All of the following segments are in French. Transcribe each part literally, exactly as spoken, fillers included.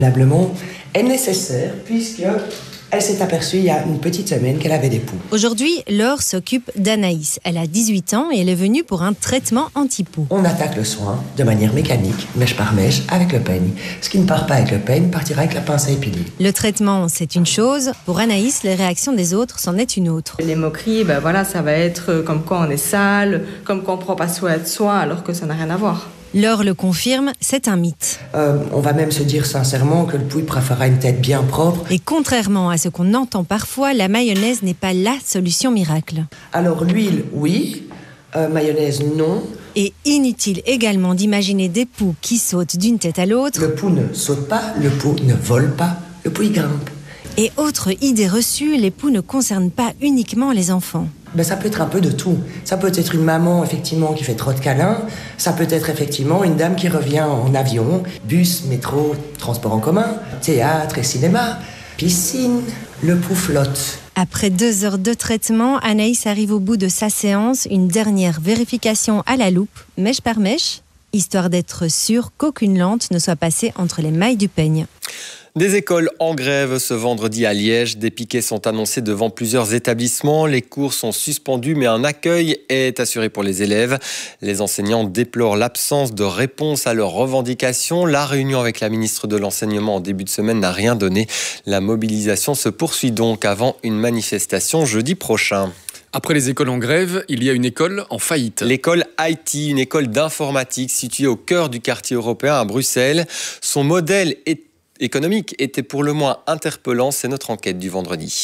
L'ablement est nécessaire puisque elle s'est aperçue il y a une petite semaine qu'elle avait des poux. Aujourd'hui, Laure s'occupe d'Anaïs. Elle a dix-huit ans et elle est venue pour un traitement anti-poux. On attaque le soin de manière mécanique, mèche par mèche, avec le peigne. Ce qui ne part pas avec le peigne partira avec la pince à épiler. Le traitement, c'est une chose. Pour Anaïs, les réactions des autres, c'en est une autre. Les moqueries, ben voilà, ça va être comme quoi on est sale, comme quoi on ne prend pas soin de soi, alors que ça n'a rien à voir. Laure le confirme, c'est un mythe. Euh, on va même se dire sincèrement que le pouille préférera une tête bien propre. Et contrairement à ce qu'on entend parfois, la mayonnaise n'est pas la solution miracle. Alors l'huile, oui. Euh, mayonnaise, non. Et inutile également d'imaginer des poux qui sautent d'une tête à l'autre. Le pou ne saute pas, le pou ne vole pas, le pou y grimpe. Et autre idée reçue, les poux ne concernent pas uniquement les enfants. Ben, ça peut être un peu de tout. Ça peut être une maman, effectivement, qui fait trop de câlins. Ça peut être, effectivement, une dame qui revient en avion, bus, métro, transport en commun, théâtre et cinéma, piscine, le pou flotte. Après deux heures de traitement, Anaïs arrive au bout de sa séance. Une dernière vérification à la loupe, mèche par mèche, histoire d'être sûre qu'aucune lente ne soit passée entre les mailles du peigne. Des écoles en grève ce vendredi à Liège. Des piquets sont annoncés devant plusieurs établissements. Les cours sont suspendus, mais un accueil est assuré pour les élèves. Les enseignants déplorent l'absence de réponse à leurs revendications. La réunion avec la ministre de l'Enseignement en début de semaine n'a rien donné. La mobilisation se poursuit donc avant une manifestation jeudi prochain. Après les écoles en grève, il y a une école en faillite. L'école I T, une école d'informatique située au cœur du quartier européen à Bruxelles. Son modèle est économique était pour le moins interpellant, c'est notre enquête du vendredi.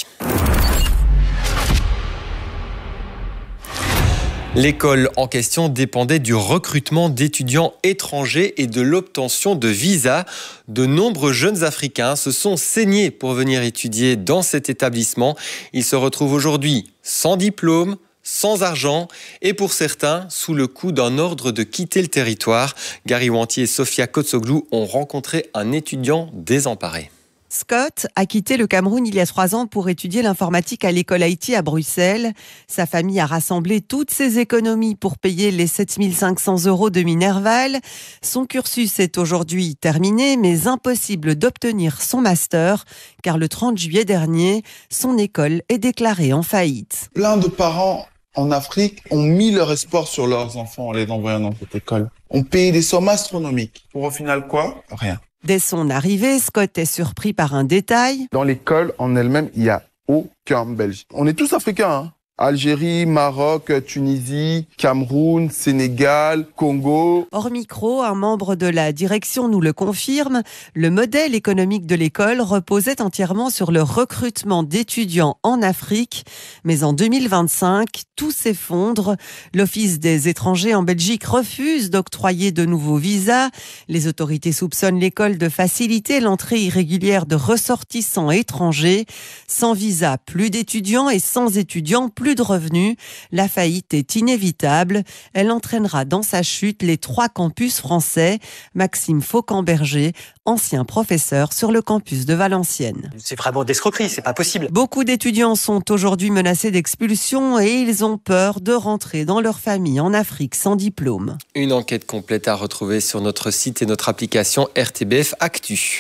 L'école en question dépendait du recrutement d'étudiants étrangers et de l'obtention de visas. De nombreux jeunes Africains se sont saignés pour venir étudier dans cet établissement. Ils se retrouvent aujourd'hui sans diplôme, sans argent et pour certains, sous le coup d'un ordre de quitter le territoire. Gary Wanty et Sofia Kotsoglou ont rencontré un étudiant désemparé. Scott a quitté le Cameroun il y a trois ans pour étudier l'informatique à l'école I T à Bruxelles. Sa famille a rassemblé toutes ses économies pour payer les sept mille cinq cents euros de Minerval. Son cursus est aujourd'hui terminé, mais impossible d'obtenir son master, car le trente juillet dernier, son école est déclarée en faillite. Plein de parents en Afrique ont mis leur espoir sur leurs enfants en les envoyant dans cette école. On payait des sommes astronomiques. Pour au final quoi ? Rien. Dès son arrivée, Scott est surpris par un détail. Dans l'école en elle-même, il n'y a aucun Belge. On est tous africains, hein. Algérie, Maroc, Tunisie, Cameroun, Sénégal, Congo. Hors micro, un membre de la direction nous le confirme. Le modèle économique de l'école reposait entièrement sur le recrutement d'étudiants en Afrique. Mais en deux mille vingt-cinq, tout s'effondre. L'Office des étrangers en Belgique refuse d'octroyer de nouveaux visas. Les autorités soupçonnent l'école de faciliter l'entrée irrégulière de ressortissants étrangers. Sans visa, plus d'étudiants et sans étudiants, plus de revenus. La faillite est inévitable. Elle entraînera dans sa chute les trois campus français. Maxime Faucamberger, ancien professeur sur le campus de Valenciennes. C'est vraiment d'escroquerie, c'est pas possible. Beaucoup d'étudiants sont aujourd'hui menacés d'expulsion et ils ont peur de rentrer dans leur famille en Afrique sans diplôme. Une enquête complète à retrouver sur notre site et notre application R T B F Actu.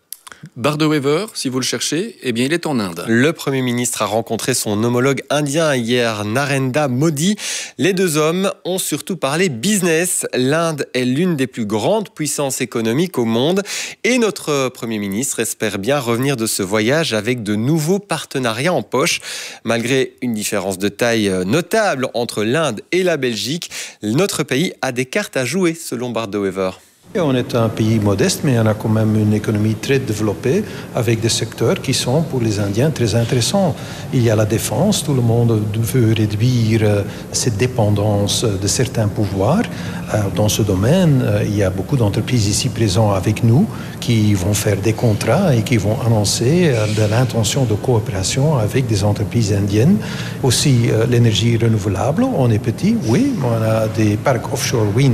Bardo Weaver, si vous le cherchez, eh bien il est en Inde. Le Premier ministre a rencontré son homologue indien hier, Narendra Modi. Les deux hommes ont surtout parlé business. L'Inde est l'une des plus grandes puissances économiques au monde et notre Premier ministre espère bien revenir de ce voyage avec de nouveaux partenariats en poche. Malgré une différence de taille notable entre l'Inde et la Belgique, notre pays a des cartes à jouer selon Bardo Weaver. On est un pays modeste, mais on a quand même une économie très développée avec des secteurs qui sont pour les Indiens très intéressants. Il y a la défense, tout le monde veut réduire cette dépendance de certains pouvoirs. Dans ce domaine, il y a beaucoup d'entreprises ici présentes avec nous qui vont faire des contrats et qui vont annoncer de l'intention de coopération avec des entreprises indiennes. Aussi, l'énergie renouvelable, on est petit, oui, mais on a des parcs offshore wind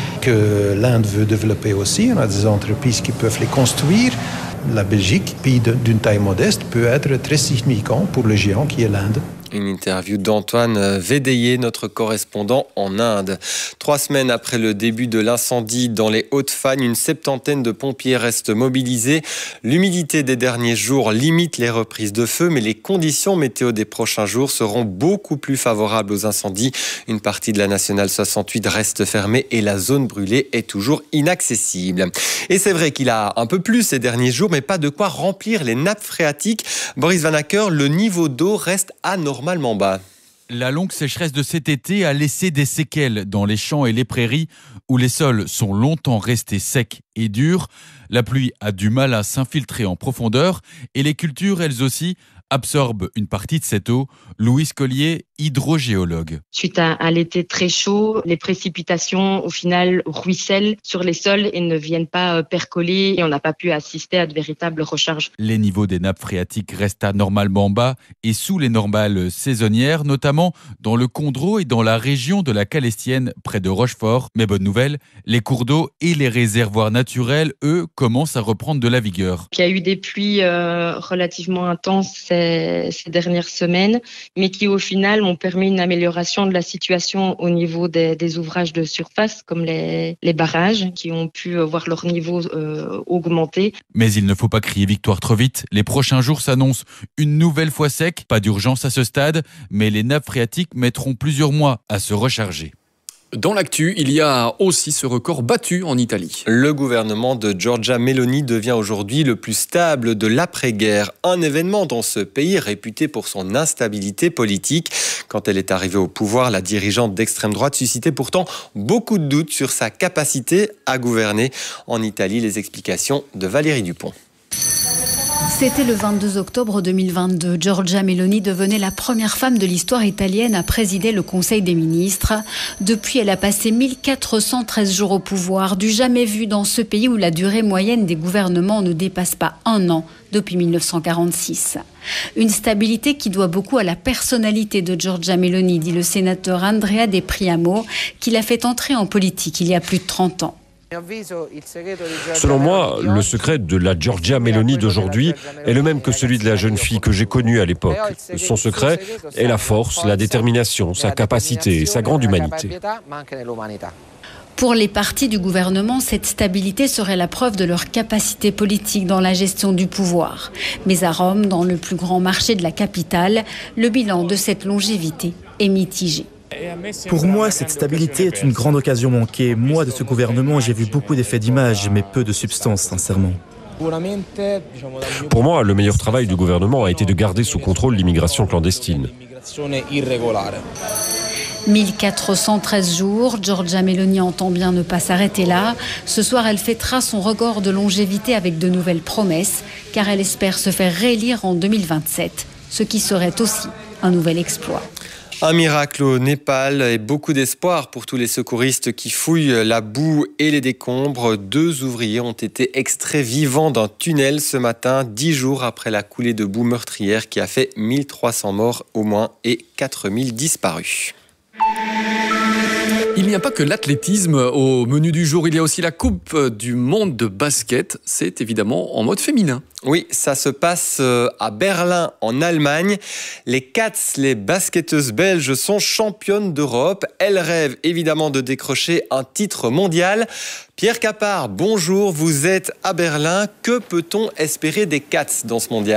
que l'Inde veut développer aussi. On a des entreprises qui peuvent les construire. La Belgique, pays d'une taille modeste, peut être très significant pour le géant qui est l'Inde. Une interview d'Antoine Védéier, notre correspondant en Inde. Trois semaines après le début de l'incendie dans les Hauts-de-Fagne, une septantaine de pompiers restent mobilisés. L'humidité des derniers jours limite les reprises de feu, mais les conditions météo des prochains jours seront beaucoup plus favorables aux incendies. Une partie de la nationale soixante-huit reste fermée et la zone brûlée est toujours inaccessible. Et c'est vrai qu'il a un peu plu ces derniers jours, mais pas de quoi remplir les nappes phréatiques. Boris Van Acker, le niveau d'eau reste anormalement bas. La longue sécheresse de cet été a laissé des séquelles dans les champs et les prairies où les sols sont longtemps restés secs et durs. La pluie a du mal à s'infiltrer en profondeur et les cultures, elles aussi, absorbent une partie de cette eau. Louise Collier, hydrogéologue. Suite à, à l'été très chaud, les précipitations au final ruissellent sur les sols et ne viennent pas percoler et on n'a pas pu assister à de véritables recharges. Les niveaux des nappes phréatiques restent anormalement bas et sous les normales saisonnières, notamment dans le Condro et dans la région de la Calestienne près de Rochefort. Mais bonne nouvelle, les cours d'eau et les réservoirs naturels, eux, commencent à reprendre de la vigueur. Il y a eu des pluies euh, relativement intenses ces, ces dernières semaines, mais qui au final ont permis une amélioration de la situation au niveau des, des ouvrages de surface, comme les, les barrages, qui ont pu voir leur niveau euh, augmenter. Mais il ne faut pas crier victoire trop vite. Les prochains jours s'annoncent une nouvelle fois secs. Pas d'urgence à ce stade, mais les nappes phréatiques mettront plusieurs mois à se recharger. Dans l'actu, il y a aussi ce record battu en Italie. Le gouvernement de Giorgia Meloni devient aujourd'hui le plus stable de l'après-guerre. Un événement dans ce pays réputé pour son instabilité politique. Quand elle est arrivée au pouvoir, la dirigeante d'extrême droite suscitait pourtant beaucoup de doutes sur sa capacité à gouverner. En Italie, les explications de Valérie Dupont. C'était le vingt-deux octobre deux mille vingt-deux. Giorgia Meloni devenait la première femme de l'histoire italienne à présider le Conseil des ministres. Depuis, elle a passé mille quatre cent treize jours au pouvoir, du jamais vu dans ce pays où la durée moyenne des gouvernements ne dépasse pas un an depuis mille neuf cent quarante-six. Une stabilité qui doit beaucoup à la personnalité de Giorgia Meloni, dit le sénateur Andrea De Priamo, qui l'a fait entrer en politique il y a plus de trente ans. Selon moi, le secret de la Giorgia Meloni d'aujourd'hui est le même que celui de la jeune fille que j'ai connue à l'époque. Son secret est la force, la détermination, sa capacité et sa grande humanité. Pour les partis du gouvernement, cette stabilité serait la preuve de leur capacité politique dans la gestion du pouvoir. Mais à Rome, dans le plus grand marché de la capitale, le bilan de cette longévité est mitigé. Pour moi, cette stabilité est une grande occasion manquée. Moi, de ce gouvernement, j'ai vu beaucoup d'effets d'image, mais peu de substance, sincèrement. Pour moi, le meilleur travail du gouvernement a été de garder sous contrôle l'immigration clandestine. mille quatre cent treize jours, Giorgia Meloni entend bien ne pas s'arrêter là. Ce soir, elle fêtera son record de longévité avec de nouvelles promesses, car elle espère se faire réélire en deux mille vingt-sept, ce qui serait aussi un nouvel exploit. Un miracle au Népal et beaucoup d'espoir pour tous les secouristes qui fouillent la boue et les décombres. Deux ouvriers ont été extraits vivants d'un tunnel ce matin, dix jours après la coulée de boue meurtrière qui a fait mille trois cents morts au moins et quatre mille disparus. Il n'y a pas que l'athlétisme au menu du jour, il y a aussi la Coupe du monde de basket. C'est évidemment en mode féminin. Oui, ça se passe à Berlin, en Allemagne. Les Cats, les basketteuses belges, sont championnes d'Europe. Elles rêvent évidemment de décrocher un titre mondial. Pierre Capard, bonjour, vous êtes à Berlin. Que peut-on espérer des Cats dans ce mondial ?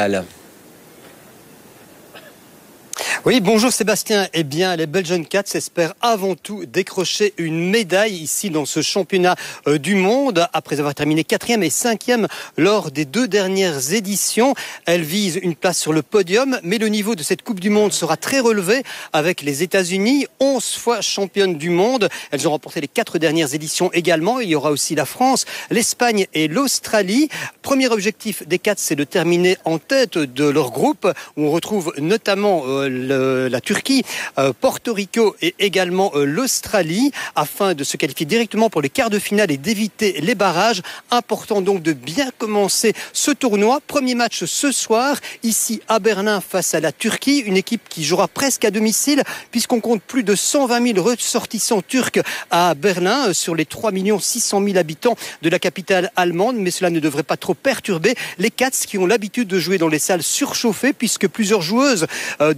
Oui, bonjour Sébastien. Eh bien, les Belgian Cats espèrent avant tout décrocher une médaille ici dans ce championnat euh, du monde. Après avoir terminé quatrième et cinquième lors des deux dernières éditions, elles visent une place sur le podium. Mais le niveau de cette Coupe du Monde sera très relevé avec les États-Unis, onze fois championnes du monde. Elles ont remporté les quatre dernières éditions également. Il y aura aussi la France, l'Espagne et l'Australie. Premier objectif des Cats, c'est de terminer en tête de leur groupe où on retrouve notamment euh, le la Turquie, euh, Porto Rico et également euh, l'Australie afin de se qualifier directement pour les quarts de finale et d'éviter les barrages. Important donc de bien commencer ce tournoi. Premier match ce soir ici à Berlin face à la Turquie, une équipe qui jouera presque à domicile puisqu'on compte plus de cent vingt mille ressortissants turcs à Berlin sur les trois millions six cent mille habitants de la capitale allemande, mais cela ne devrait pas trop perturber les Cats qui ont l'habitude de jouer dans les salles surchauffées puisque plusieurs joueuses euh, de l'équipe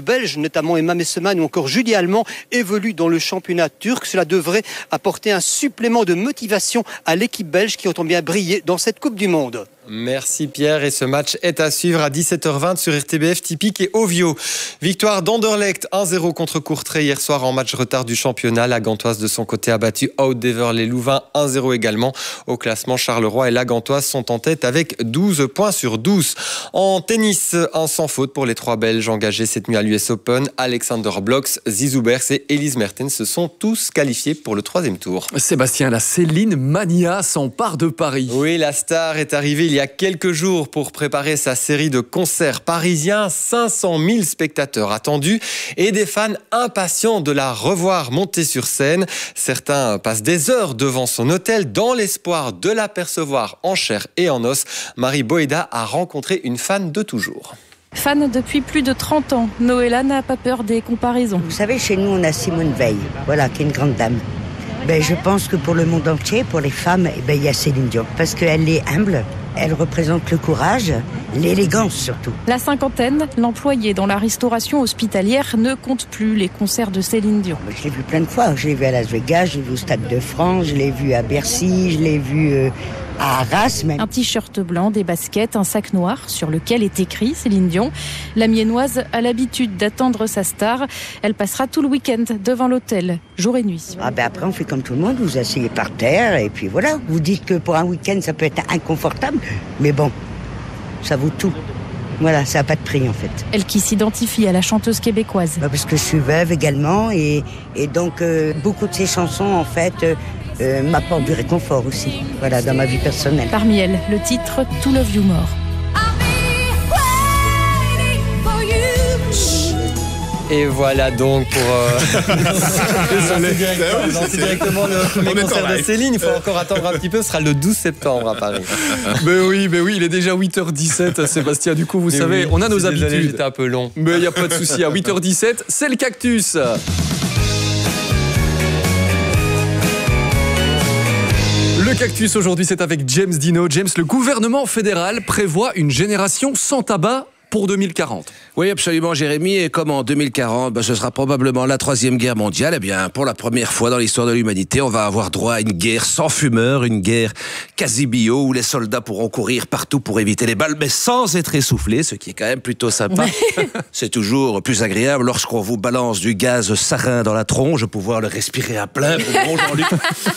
Belges, notamment Emma Messeman ou encore Julie Allemand, évoluent dans le championnat turc. Cela devrait apporter un supplément de motivation à l'équipe belge qui entend bien briller dans cette Coupe du Monde. Merci Pierre, et ce match est à suivre à dix-sept heures vingt sur R T B F, Tipic et Ovio. Victoire d'Anderlecht un zéro contre Courtrai hier soir en match retard du championnat. La Gantoise de son côté a battu Oud-Dever les Louvains un zéro également. Au classement, Charleroi et la Gantoise sont en tête avec douze points sur douze. En tennis, un sans faute pour les trois Belges engagés cette nuit à l'U S Open. Alexander Blocks, Zizou Bers et Elise Mertens se sont tous qualifiés pour le troisième tour. Sébastien, la Céline Mania s'empare de Paris. Oui, la star est arrivée il y a quelques jours pour préparer sa série de concerts parisiens. cinq cent mille spectateurs attendus et des fans impatients de la revoir monter sur scène. Certains passent des heures devant son hôtel dans l'espoir de l'apercevoir en chair et en os. Marie Boéda a rencontré une fan de toujours. Fan depuis plus de trente ans, Noëlla n'a pas peur des comparaisons. Vous savez, chez nous, on a Simone Veil, voilà, qui est une grande dame. Ben, je pense que pour le monde entier, pour les femmes, eh ben, il y a Céline Dion. Parce qu'elle est humble, elle représente le courage, l'élégance surtout. La cinquantaine, l'employée dans la restauration hospitalière, ne compte plus les concerts de Céline Dion. Je l'ai vu plein de fois. Je l'ai vu à Las Vegas, je l'ai vu au Stade de France, je l'ai vu à Bercy, je l'ai vu euh, à Arras même. Un t-shirt blanc, des baskets, un sac noir sur lequel est écrit Céline Dion. La Miennoise a l'habitude d'attendre sa star. Elle passera tout le week-end devant l'hôtel, jour et nuit. Ah ben après on fait comme tout le monde, vous asseyez par terre et puis voilà. Vous dites que pour un week-end ça peut être inconfortable, mais bon, ça vaut tout. Voilà, ça n'a pas de prix en fait. Elle qui s'identifie à la chanteuse québécoise. Bah parce que je suis veuve également et, et donc euh, beaucoup de ces chansons en fait euh, euh, m'apportent du réconfort aussi, voilà, dans ma vie personnelle. Parmi elles, le titre « To Love You More ». Et voilà donc pour euh... lancer directement, lancer directement le premier concert de Céline. Il faut encore attendre un petit peu, ce sera le douze septembre à Paris. Mais oui, mais oui, il est déjà huit heures dix-sept, Sébastien. Du coup, vous mais savez, oui, on a nos habitudes. Désolé, j'étais un peu long. Mais il n'y a pas de souci, à huit heures dix-sept, c'est le cactus. Le cactus aujourd'hui, c'est avec James Dino. James, le gouvernement fédéral prévoit une génération sans tabac pour deux mille quarante. Oui, absolument, Jérémy. Et comme en deux mille quarante, ben, ce sera probablement la troisième guerre mondiale, eh bien, pour la première fois dans l'histoire de l'humanité, on va avoir droit à une guerre sans fumeurs, une guerre quasi bio, où les soldats pourront courir partout pour éviter les balles, mais sans être essoufflés, ce qui est quand même plutôt sympa. C'est toujours plus agréable lorsqu'on vous balance du gaz sarin dans la tronche, pouvoir le respirer à plein. Bon, Jean-Luc.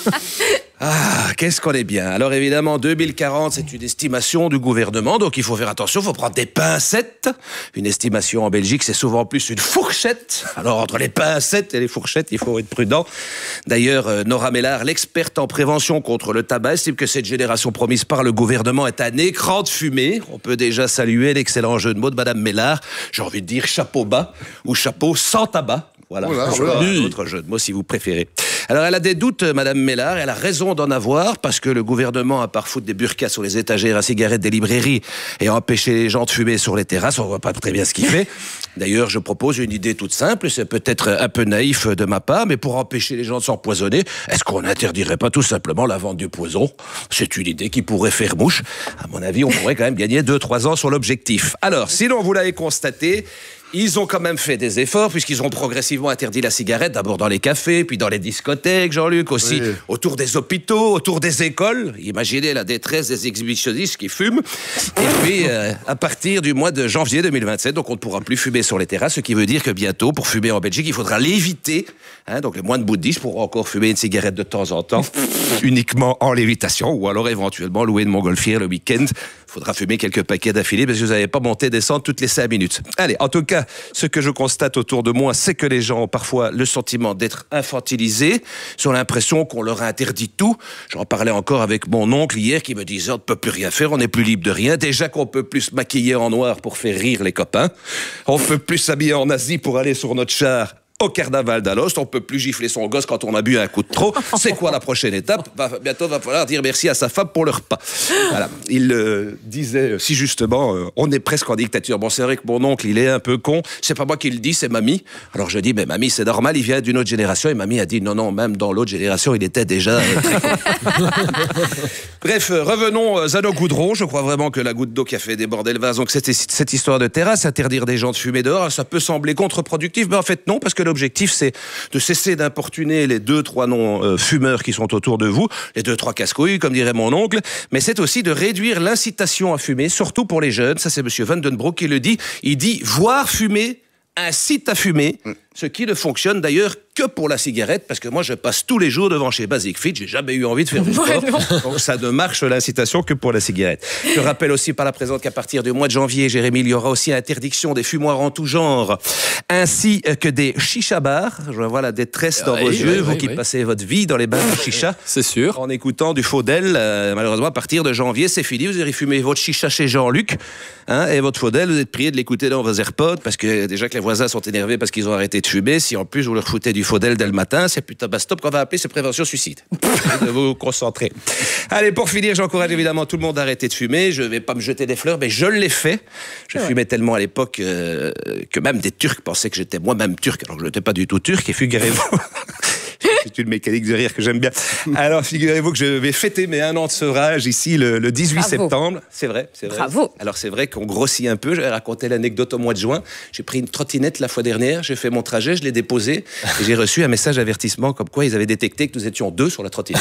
Ah, qu'est-ce qu'on est bien. Alors évidemment, deux mille quarante, c'est une estimation du gouvernement, donc il faut faire attention, il faut prendre des pincettes. Une estimation en Belgique, c'est souvent plus une fourchette. Alors entre les pincettes et les fourchettes, il faut être prudent. D'ailleurs, euh, Nora Mellard, l'experte en prévention contre le tabac, estime que cette génération promise par le gouvernement est un écran de fumée. On peut déjà saluer l'excellent jeu de mots de Madame Mellard. J'ai envie de dire chapeau bas ou chapeau sans tabac. Voilà, voilà, voilà. oui. Autre jeu de mots si vous préférez. Alors elle a des doutes, Madame Mellard, elle a raison d'en avoir, parce que le gouvernement, à part foutre des burkas sur les étagères à cigarettes des librairies et empêcher les gens de fumer sur les terrasses, on voit pas très bien ce qu'il fait. D'ailleurs, je propose une idée toute simple, c'est peut-être un peu naïf de ma part, mais pour empêcher les gens de s'empoisonner, est-ce qu'on n'interdirait pas tout simplement la vente du poison? C'est une idée qui pourrait faire mouche. À mon avis, on pourrait quand même gagner deux trois ans sur l'objectif. Alors, sinon vous l'avez constaté, ils ont quand même fait des efforts, puisqu'ils ont progressivement interdit la cigarette, d'abord dans les cafés, puis dans les discothèques, Jean-Luc, aussi oui. Autour des hôpitaux, autour des écoles. Imaginez la détresse des exhibitionnistes qui fument. Et puis, euh, à partir du mois de janvier deux mille vingt-sept, donc on ne pourra plus fumer sur les terrasses, ce qui veut dire que bientôt, pour fumer en Belgique, il faudra l'éviter. Hein, donc les moins de bouddhistes pourront encore fumer une cigarette de temps en temps, uniquement en lévitation, ou alors éventuellement louer une montgolfière le week-end. Il faudra fumer quelques paquets d'affilée, parce que vous n'avez pas monté descendre toutes les cinq minutes. Allez, en tout cas, ce que je constate autour de moi, c'est que les gens ont parfois le sentiment d'être infantilisés. Ils ont l'impression qu'on leur a interdit tout. J'en parlais encore avec mon oncle hier qui me disait on ne peut plus rien faire, on n'est plus libre de rien. Déjà qu'on peut plus se maquiller en noir pour faire rire les copains. On peut plus s'habiller en Asie pour aller sur notre char au carnaval d'Alost. On peut plus gifler son gosse quand on a bu un coup de trop. C'est quoi la prochaine étape? va, Bientôt, va falloir dire merci à sa femme pour le repas. Voilà. Il euh, disait si justement, euh, on est presque en dictature. Bon, c'est vrai que mon oncle, il est un peu con. C'est pas moi qui le dis, c'est mamie. Alors je dis, mais mamie, c'est normal, il vient d'une autre génération. Et mamie a dit, non, non, même dans l'autre génération, il était déjà euh, très con. Bref, euh, revenons à nos goudrons. Je crois vraiment que la goutte d'eau qui a fait déborder le vase, donc c'était cette histoire de terrasse, interdire des gens de fumer dehors, ça peut sembler contre-productif, mais en fait non, parce que l'objectif c'est de cesser d'importuner les deux, trois non-fumeurs qui sont autour de vous, les deux, trois casse-couilles, comme dirait mon oncle, mais c'est aussi de réduire l'incitation à fumer, surtout pour les jeunes. Ça c'est monsieur Van Den Broek qui le dit. Il dit, voir fumer incite à fumer, ce qui ne fonctionne d'ailleurs que pour la cigarette, parce que moi je passe tous les jours devant chez Basic Fit, j'ai jamais eu envie de faire du sport, donc ça ne marche l'incitation que pour la cigarette. Je rappelle aussi par la présente qu'à partir du mois de janvier, Jérémy, il y aura aussi interdiction des fumoirs en tout genre, ainsi que des chicha bars. Je vois la détresse dans oui, vos oui, yeux, oui, vous oui, qui oui. passez votre vie dans les bars de chicha, c'est sûr, en écoutant du Faudel. Euh, malheureusement, à partir de janvier, c'est fini, vous irez fumer votre chicha chez Jean-Luc, hein, et votre Faudel, vous êtes prié de l'écouter dans vos AirPods, parce que déjà que les voisins sont énervés parce qu'ils ont arrêté de fumer, si en plus vous leur foutez du Faudel dès le matin, c'est putain bah stop qu'on va appeler, c'est prévention suicide. De vous concentrer. Allez, pour finir, j'encourage évidemment tout le monde à arrêter de fumer. Je vais pas me jeter des fleurs, mais je l'ai fait. Je ouais. fumais tellement à l'époque euh, que même des Turcs pensaient que j'étais moi-même turc, alors que je n'étais pas du tout turc, et figurez-vous... C'est une mécanique de rire que j'aime bien. Alors, figurez-vous que je vais fêter mes un an de sevrage ici le, le dix-huit Bravo. septembre. C'est vrai, c'est vrai. Bravo. Alors, c'est vrai qu'on grossit un peu. J'avais raconté l'anecdote au mois de juin. J'ai pris une trottinette la fois dernière. J'ai fait mon trajet, je l'ai déposée. Et j'ai reçu un message d'avertissement comme quoi ils avaient détecté que nous étions deux sur la trottinette.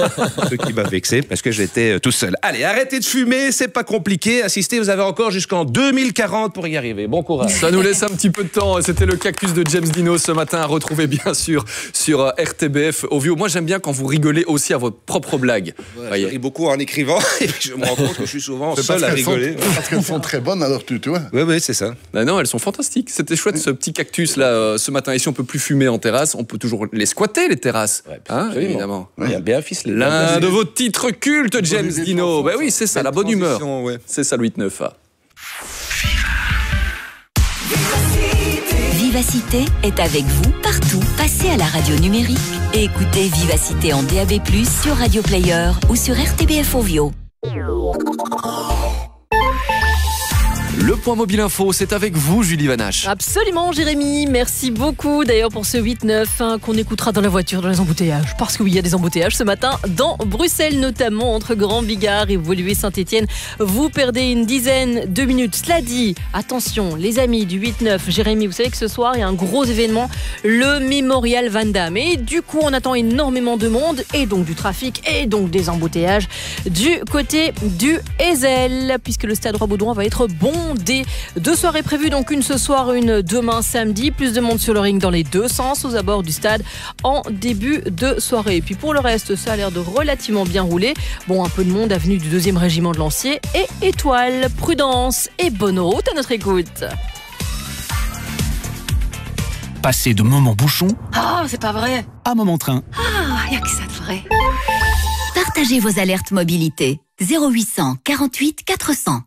Ce qui m'a vexé parce que j'étais tout seul. Allez, arrêtez de fumer, c'est pas compliqué. Assistez, vous avez encore jusqu'en deux mille quarante pour y arriver. Bon courage. Ça nous laisse un petit peu de temps. C'était le cactus de James Dino ce matin à retrouver bien sûr sur R T B F Ovio. Moi j'aime bien quand vous rigolez aussi à votre propre blague. Ouais, je ris beaucoup en écrivant et puis je me rends compte que je suis souvent c'est seul à rigoler. Sont, parce qu'elles sont très bonnes alors tu, tu vois. Oui, oui, c'est ça. Ben non, elles sont fantastiques. C'était chouette ce petit cactus là euh, ce matin. Et si on peut plus fumer en terrasse, on peut toujours les squatter les terrasses. Ouais, hein, évidemment. Ouais. Il y a bien ficelé. L'un de vos titres cultes, James Dino. Ben oui, c'est ça, la bonne humeur. Ouais. C'est ça le huit neuf A. Vivacité est avec vous partout. Passez à la radio numérique et écoutez Vivacité en D A B plus, sur Radio Player ou sur R T B F Ovio. Le point mobile info, c'est avec vous, Julie Vanache. Absolument, Jérémy. Merci beaucoup d'ailleurs pour ce huit neuf hein, qu'on écoutera dans la voiture, dans les embouteillages. Parce que oui, il y a des embouteillages ce matin dans Bruxelles, notamment entre Grand Bigard et Woluwe-Saint-Étienne. Vous perdez une dizaine de minutes. Cela dit, attention, les amis du huit neuf, Jérémy, vous savez que ce soir, il y a un gros événement, le Mémorial Van Damme. Et du coup, on attend énormément de monde et donc du trafic et donc des embouteillages du côté du Heysel, puisque le stade Roi-Baudouin va être bon. Deux soirées prévues, donc une ce soir, une demain samedi. Plus de monde sur le ring dans les deux sens aux abords du stade en début de soirée. Et puis pour le reste, ça a l'air de relativement bien rouler. Bon, un peu de monde avenue du deuxième régiment de Lanciers et Étoile. Prudence et bonne route à notre écoute. Passez de moment bouchon Ah, c'est pas vrai. à moment train. Ah, y a que ça de vrai. Partagez vos alertes mobilité. zéro huit cent quarante-huit quatre cents.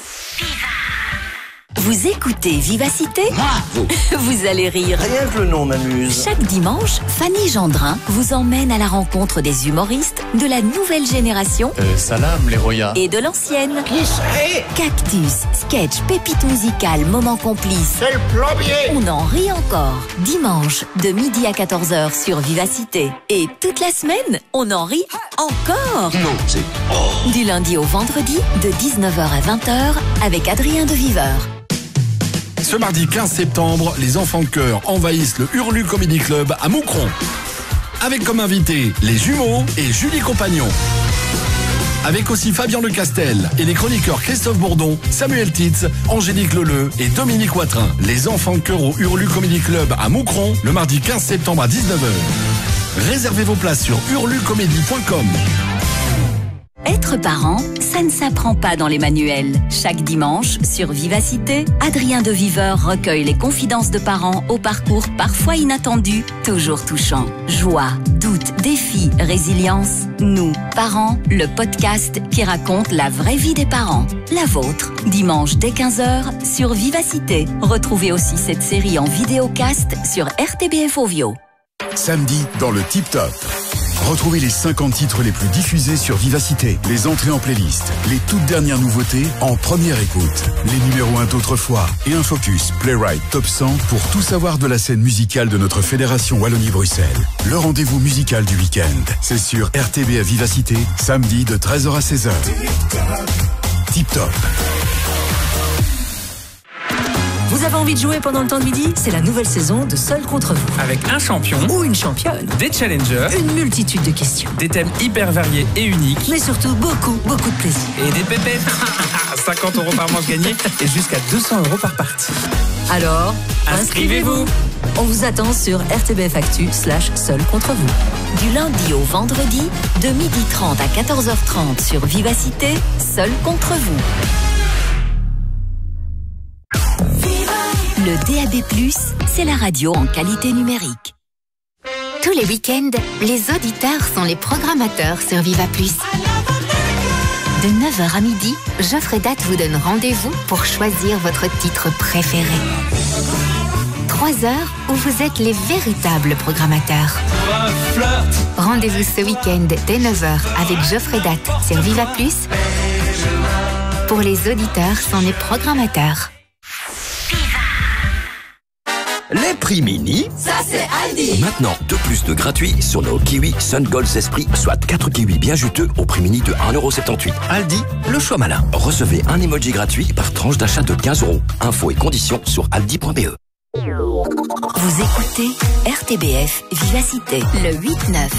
Vous écoutez Vivacité ? Bravo. Vous allez rire. Rien que le nom m'amuse. Chaque dimanche, Fanny Gendrin vous emmène à la rencontre des humoristes de la nouvelle génération Euh, salam, les royas. et de l'ancienne. Qui serait ? Cactus, sketch, pépite musicale, moment complice. C'est le plombier. On en rit encore. Dimanche, de midi à quatorze heures sur Vivacité. Et toute la semaine, on en rit encore. Non, c'est... Oh. Du lundi au vendredi, de dix-neuf heures à vingt heures, avec Adrien de Viveur. Ce mardi quinze septembre, les enfants de chœur envahissent le Hurlu Comedy Club à Moucron. Avec comme invités les jumeaux et Julie Compagnon. Avec aussi Fabien Lecastel et les chroniqueurs Christophe Bourdon, Samuel Titz, Angélique Leleu et Dominique Watrin. Les enfants de chœur au Hurlu Comedy Club à Moucron, le mardi quinze septembre à dix-neuf heures. Réservez vos places sur hurlucomédie point com. Être parent, ça ne s'apprend pas dans les manuels. Chaque dimanche, sur Vivacité, Adrien de Viveur recueille les confidences de parents au parcours parfois inattendu, toujours touchant. Joie, doute, défi, résilience. Nous, parents, le podcast qui raconte la vraie vie des parents. La vôtre, dimanche dès quinze heures sur Vivacité. Retrouvez aussi cette série en vidéocast sur R T B F Ovio. Samedi, dans le Tip Top. Retrouvez les cinquante titres les plus diffusés sur Vivacité, les entrées en playlist, les toutes dernières nouveautés en première écoute, les numéros un d'autrefois et un focus Playwright Top cent pour tout savoir de la scène musicale de notre fédération Wallonie-Bruxelles. Le rendez-vous musical du week-end, c'est sur R T B à Vivacité, samedi de treize heures à seize heures. Tip Top. Vous avez envie de jouer pendant le temps de midi? C'est la nouvelle saison de Seul contre vous. Avec un champion ou une championne, des challengers, une multitude de questions, des thèmes hyper variés et uniques, mais surtout beaucoup, beaucoup de plaisir. Et des pépettes. cinquante euros par manche gagnée et jusqu'à deux cents euros par partie. Alors, inscrivez-vous. On vous attend sur R T B F Actu slash Seul contre vous. Du lundi au vendredi, de midi trente à quatorze heures trente sur Vivacité, Seul contre vous. Le D A B plus, c'est la radio en qualité numérique. Tous les week-ends, les auditeurs sont les programmateurs sur Viva plus. De neuf heures à midi, Geoffrey Date vous donne rendez-vous pour choisir votre titre préféré. Trois heures où vous êtes les véritables programmateurs. Rendez-vous ce week-end dès neuf heures avec Geoffrey Date sur Viva plus. Pour les auditeurs sont les programmateurs. Les prix mini, ça c'est Aldi. Maintenant, deux plus de gratuits sur nos kiwis Sun Gold Esprit, soit quatre kiwis bien juteux au prix mini de un euro soixante-dix-huit. Aldi, le choix malin. Recevez un emoji gratuit par tranche d'achat de quinze euros. Infos et conditions sur aldi point b e. Vous écoutez R T B F Vivacité, le huit neuf.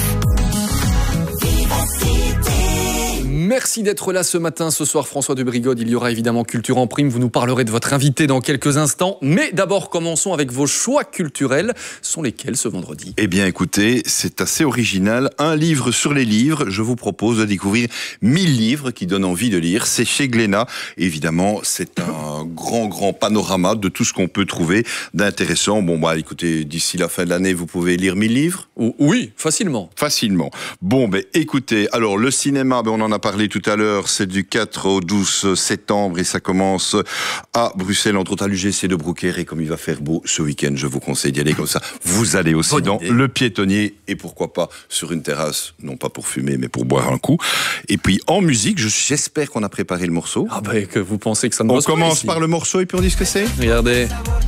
Merci d'être là ce matin, ce soir François de Brigode. Il y aura évidemment Culture en prime, vous nous parlerez de votre invité dans quelques instants. Mais d'abord, commençons avec vos choix culturels. Sont lesquels ce vendredi? Eh bien écoutez, c'est assez original. Un livre sur les livres. Je vous propose de découvrir mille livres qui donnent envie de lire. C'est chez Glénat. Évidemment, c'est un grand, grand panorama de tout ce qu'on peut trouver d'intéressant. Bon, bah écoutez, d'ici la fin de l'année, vous pouvez lire mille livres? Oui, facilement. Facilement. Bon, ben écoutez, alors le cinéma, ben, on en a parlé tout à l'heure, c'est du quatre au douze septembre et ça commence à Bruxelles, entre autres à l'U G C de Brouckère. Et comme il va faire beau ce week-end, je vous conseille d'y aller comme ça. Vous allez aussi Bonne dans idée. Le piétonnier et pourquoi pas sur une terrasse, non pas pour fumer mais pour boire un coup. Et puis en musique, j'espère qu'on a préparé le morceau. Ah ben que vous pensez que ça ne On bosse pas commence ici. par le morceau et puis on dit ce que c'est. Regardez.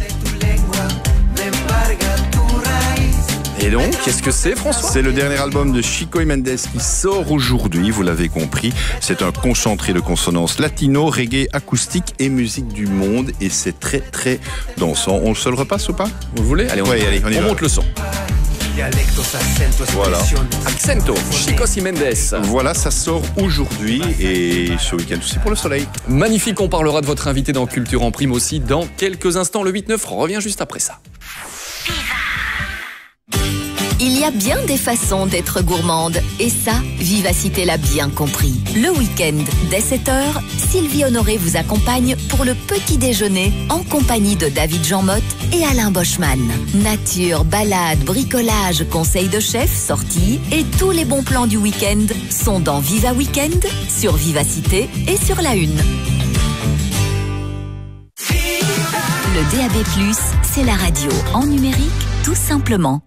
Et donc, qu'est-ce que c'est, François? C'est le dernier album de Chico y Mendes qui sort aujourd'hui, vous l'avez compris. C'est un concentré de consonances latino, reggae, acoustique et musique du monde. Et c'est très, très dansant. On se le repasse ou pas? Vous le voulez? Allez, on, ouais, allez, on, y on va. monte le son. Voilà. Accento, Chico y Mendes. Voilà, ça sort aujourd'hui et ce week-end aussi pour le soleil. Magnifique, on parlera de votre invité dans Culture en prime aussi dans quelques instants. Le huit neuf revient juste après ça. Il y a bien des façons d'être gourmande, et ça, Vivacité l'a bien compris. Le week-end, dès sept heures, Sylvie Honoré vous accompagne pour le petit déjeuner en compagnie de David Jean-Motte et Alain Boschman. Nature, balade, bricolage, conseils de chef, sorties et tous les bons plans du week-end sont dans Viva Weekend, sur Vivacité et sur La Une. Le D A B plus, c'est la radio en numérique, tout simplement.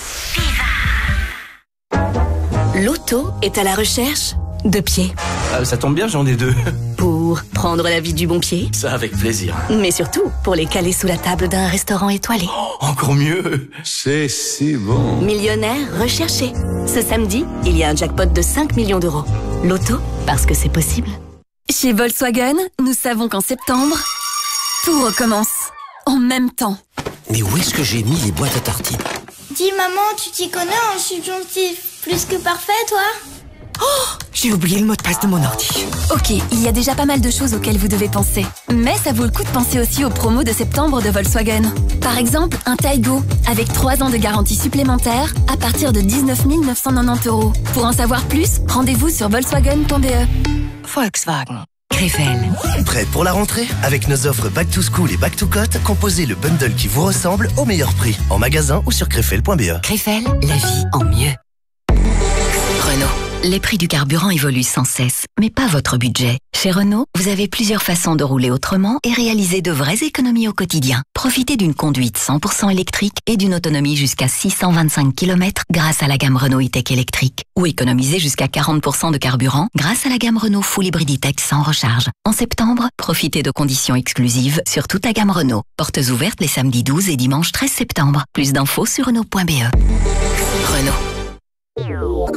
L'auto est à la recherche de pieds. Euh, ça tombe bien, j'en ai deux. Pour prendre la vie du bon pied, Ça avec plaisir. mais surtout pour les caler sous la table d'un restaurant étoilé. Oh, encore mieux. C'est si bon. Millionnaire recherché. Ce samedi, il y a un jackpot de cinq millions d'euros. L'auto, parce que c'est possible. Chez Volkswagen, nous savons qu'en septembre, tout recommence. En même temps. Mais où est-ce que j'ai mis les boîtes à tartines? Dis maman, tu t'y connais en subjonctif plus que parfait, toi? Oh, j'ai oublié le mot de passe de mon ordi. Ok, il y a déjà pas mal de choses auxquelles vous devez penser. Mais ça vaut le coup de penser aussi aux promos de septembre de Volkswagen. Par exemple, un Taigo, avec trois ans de garantie supplémentaire, à partir de dix-neuf mille neuf cent quatre-vingt-dix euros. Pour en savoir plus, rendez-vous sur volkswagen point b e. Volkswagen. Krefel. Prêt pour la rentrée? Avec nos offres Back to School et Back to Cote, composez le bundle qui vous ressemble au meilleur prix. En magasin ou sur krefel point b e. Krefel, la vie en mieux. Renault. Les prix du carburant évoluent sans cesse, mais pas votre budget. Chez Renault, vous avez plusieurs façons de rouler autrement et réaliser de vraies économies au quotidien. Profitez d'une conduite cent pour cent électrique et d'une autonomie jusqu'à six cent vingt-cinq kilomètres grâce à la gamme Renault E-Tech électrique. Ou économisez jusqu'à quarante pour cent de carburant grâce à la gamme Renault Full Hybrid E-Tech sans recharge. En septembre, profitez de conditions exclusives sur toute la gamme Renault. Portes ouvertes les samedis douze et dimanche treize septembre. Plus d'infos sur Renault point b e. Renault.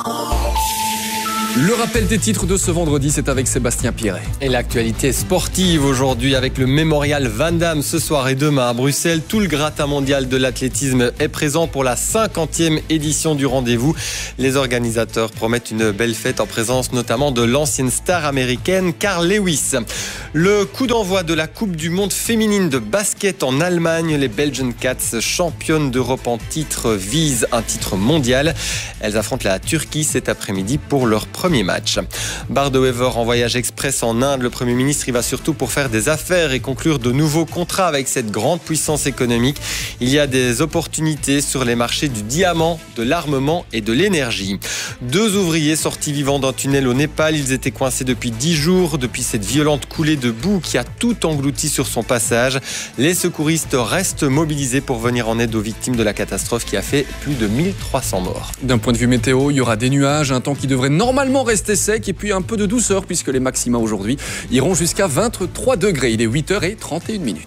Le rappel des titres de ce vendredi, c'est avec Sébastien Pirret. Et l'actualité sportive aujourd'hui avec le Mémorial Van Damme ce soir et demain à Bruxelles. Tout le gratin mondial de l'athlétisme est présent pour la cinquantième édition du rendez-vous. Les organisateurs promettent une belle fête en présence notamment de l'ancienne star américaine Carl Lewis. Le coup d'envoi de la Coupe du Monde féminine de basket en Allemagne. Les Belgian Cats, championnes d'Europe en titre, visent un titre mondial. Elles affrontent la Turquie cet après-midi pour leur premier match. Bart de Wever en voyage express en Inde. Le Premier ministre y va surtout pour faire des affaires et conclure de nouveaux contrats avec cette grande puissance économique. Il y a des opportunités sur les marchés du diamant, de l'armement et de l'énergie. Deux ouvriers sortis vivants d'un tunnel au Népal. Ils étaient coincés depuis dix jours, depuis cette violente coulée de boue qui a tout englouti sur son passage. Les secouristes restent mobilisés pour venir en aide aux victimes de la catastrophe qui a fait plus de mille trois cents morts. D'un point de vue météo, il y aura des nuages, un temps qui devrait normalement rester sec et puis un peu de douceur puisque les maxima aujourd'hui iront jusqu'à vingt-trois degrés. Il est huit heures trente et une minutes.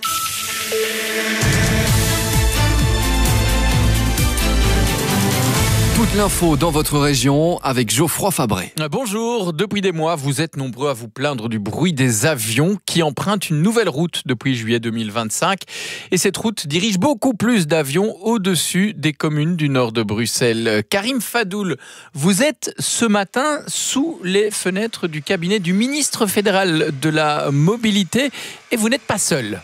Toute l'info dans votre région avec Geoffroy Fabré. Bonjour, depuis des mois, vous êtes nombreux à vous plaindre du bruit des avions qui empruntent une nouvelle route depuis juillet deux mille vingt-cinq. Et cette route dirige beaucoup plus d'avions au-dessus des communes du nord de Bruxelles. Karim Fadoul, vous êtes ce matin sous les fenêtres du cabinet du ministre fédéral de la mobilité et vous n'êtes pas seul.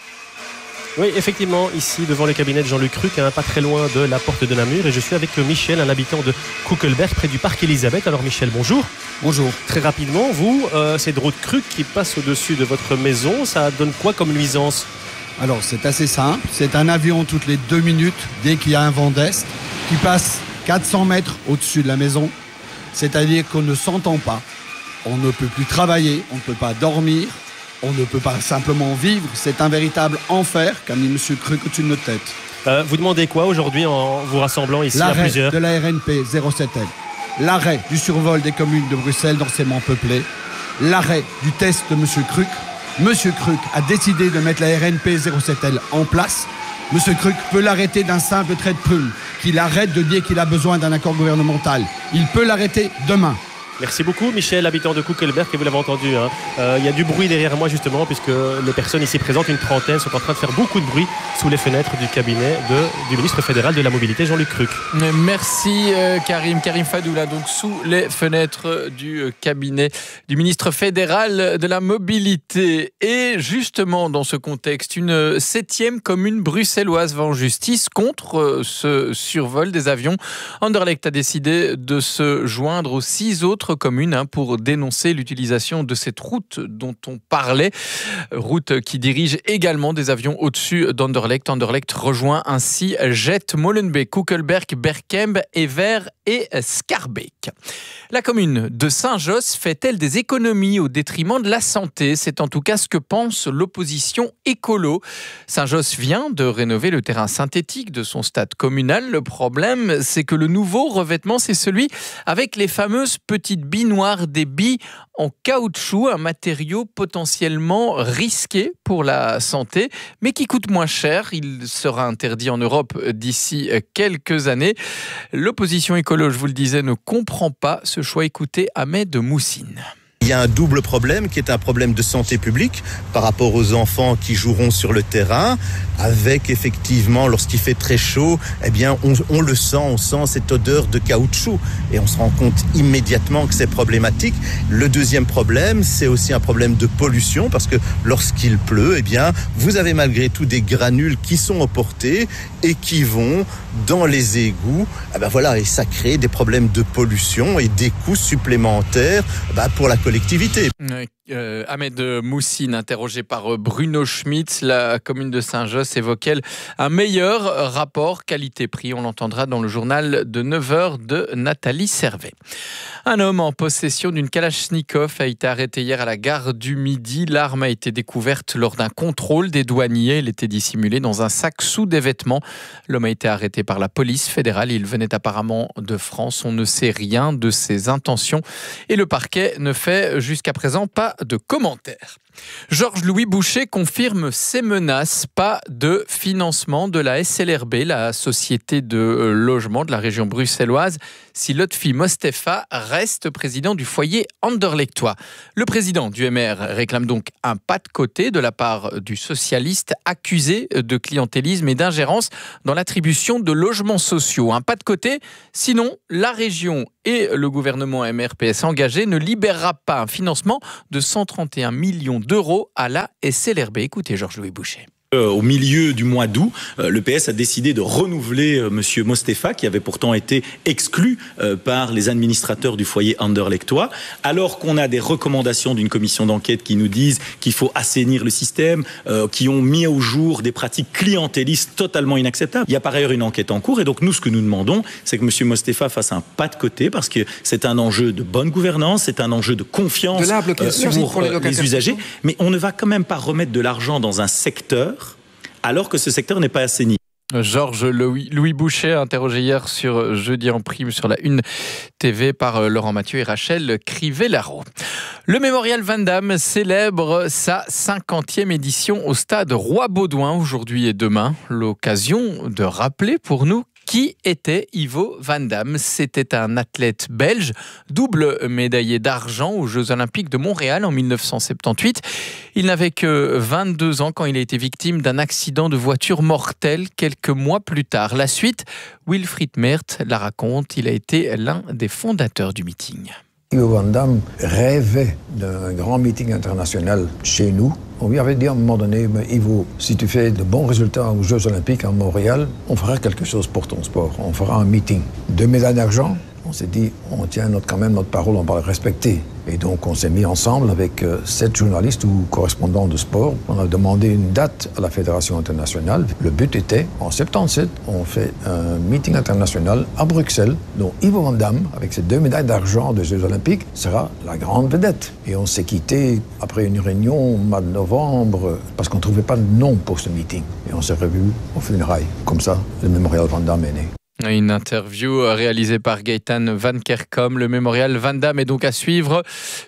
Oui, effectivement, ici devant le cabinet de Jean-Luc Cruc, hein, pas très loin de la porte de Namur, et je suis avec Michel, un habitant de Kuckelberg, près du parc Elisabeth. Alors Michel, bonjour. Bonjour. Très rapidement, vous, euh, cette route Cruc qui passe au-dessus de votre maison, ça donne quoi comme nuisance? Alors c'est assez simple, c'est un avion toutes les deux minutes, dès qu'il y a un vent d'est, qui passe quatre cents mètres au-dessus de la maison, c'est-à-dire qu'on ne s'entend pas, on ne peut plus travailler, on ne peut pas dormir, on ne peut pas simplement vivre, c'est un véritable enfer, qu'a mis M. Cruc au-dessus de notre tête. Euh, vous demandez quoi aujourd'hui en vous rassemblant ici à plusieurs? L'arrêt de la R N P zéro sept L, l'arrêt du survol des communes de Bruxelles densément peuplées, l'arrêt du test de M. Cruc. M. Cruc a décidé de mettre la R N P zéro sept L en place. M. Cruc peut l'arrêter d'un simple trait de plume, qu'il arrête de dire qu'il a besoin d'un accord gouvernemental. Il peut l'arrêter demain. Merci beaucoup Michel, habitant de Kuckelberg, et vous l'avez entendu. Hein. Euh, il y a du bruit derrière moi justement, puisque les personnes ici présentes, une trentaine, sont en train de faire beaucoup de bruit sous les fenêtres du cabinet de, du ministre fédéral de la mobilité, Jean-Luc Cruc. Merci euh, Karim. Karim Fadoula, donc sous les fenêtres du euh, cabinet du ministre fédéral de la mobilité. Et justement dans ce contexte, une septième commune bruxelloise va en justice contre euh, ce survol des avions. Anderlecht a décidé de se joindre aux six autres communes hein, pour dénoncer l'utilisation de cette route dont on parlait, route qui dirige également des avions au-dessus d'Anderlecht. Anderlecht rejoint ainsi Jet, Molenbeek, Kuckelberg, Berkem, Ever et Schaerbeek. La commune de Saint-Josse fait-elle des économies au détriment de la santé? C'est en tout cas ce que pense l'opposition écolo. Saint-Josse vient de rénover le terrain synthétique de son stade communal. Le problème, c'est que le nouveau revêtement, c'est celui avec les fameuses petites billes noires, des billes en caoutchouc, un matériau potentiellement risqué pour la santé, mais qui coûte moins cher. Il sera interdit en Europe d'ici quelques années. L'opposition écolo, je vous le disais, ne comprend pas ce choix. Écoutez Ahmed Moussine. Il y a un double problème qui est un problème de santé publique par rapport aux enfants qui joueront sur le terrain, avec effectivement, lorsqu'il fait très chaud, eh bien, on, on le sent, on sent cette odeur de caoutchouc et on se rend compte immédiatement que c'est problématique. Le deuxième problème, c'est aussi un problème de pollution parce que lorsqu'il pleut, eh bien, vous avez malgré tout des granules qui sont emportés et qui vont dans les égouts. Eh ben voilà, et ça crée des problèmes de pollution et des coûts supplémentaires bah, pour la collectivité. Euh, Ahmed Moussine, interrogé par Bruno Schmitt, la commune de Saint-Josse évoquait un meilleur rapport qualité-prix. On l'entendra dans le journal de neuf heures de Nathalie Servet. Un homme en possession d'une Kalachnikov a été arrêté hier à la gare du Midi. L'arme a été découverte lors d'un contrôle des douaniers. Elle était dissimulée dans un sac sous des vêtements. L'homme a été arrêté par la police fédérale. Il venait apparemment de France. On ne sait rien de ses intentions et le parquet ne fait jusqu'à présent pas de commentaires. Georges-Louis Boucher confirme ses menaces. Pas de financement de la S L R B, la société de logement de la région bruxelloise, si Lotfi Mostefa reste président du foyer anderlechtois. Le président du M R réclame donc un pas de côté de la part du socialiste accusé de clientélisme et d'ingérence dans l'attribution de logements sociaux. Un pas de côté, sinon la région et le gouvernement M R P S engagé ne libérera pas un financement de cent trente et un millions d'euros à la S L R B. Écoutez Georges-Louis Boucher. Au milieu du mois d'août, le P S a décidé de renouveler Monsieur Mostefa, qui avait pourtant été exclu par les administrateurs du foyer anderlechtois, alors qu'on a des recommandations d'une commission d'enquête qui nous disent qu'il faut assainir le système, qui ont mis au jour des pratiques clientélistes totalement inacceptables. Il y a par ailleurs une enquête en cours et donc nous, ce que nous demandons, c'est que Monsieur Mostefa fasse un pas de côté parce que c'est un enjeu de bonne gouvernance, c'est un enjeu de confiance de pour, pour les, les usagers, mais on ne va quand même pas remettre de l'argent dans un secteur alors que ce secteur n'est pas assaini. Georges Louis, Louis Boucher, interrogé hier sur Jeudi en prime sur la Une T V par Laurent Mathieu et Rachel Crivellaro. Le Mémorial Van Damme célèbre sa cinquantième édition au stade Roi-Baudouin aujourd'hui et demain. L'occasion de rappeler pour nous qui était Ivo Van Damme. C'était un athlète belge, double médaillé d'argent aux Jeux Olympiques de Montréal en dix-neuf cent soixante-dix-huit. Il n'avait que vingt-deux ans quand il a été victime d'un accident de voiture mortel quelques mois plus tard. La suite, Wilfried Mertz la raconte. Il a été l'un des fondateurs du meeting. Ivo Van Damme rêvait d'un grand meeting international chez nous. On lui avait dit à un moment donné, Ivo, si tu fais de bons résultats aux Jeux Olympiques à Montréal, on fera quelque chose pour ton sport. On fera un meeting. Deux médailles d'argent. On s'est dit, on tient notre, quand même notre parole, on va le respecter. Et donc, on s'est mis ensemble avec euh, sept journalistes ou correspondants de sport. On a demandé une date à la Fédération internationale. Le but était, en soixante-dix-sept, on fait un meeting international à Bruxelles, dont Ivo Van Damme, avec ses deux médailles d'argent des Jeux Olympiques, sera la grande vedette. Et on s'est quitté après une réunion au mois de novembre, parce qu'on ne trouvait pas de nom pour ce meeting. Et on s'est revus au funérailles. Comme ça, le Mémorial Van Damme est né. Une interview réalisée par Gaëtan Van Kerkom. Le Mémorial Van Damme est donc à suivre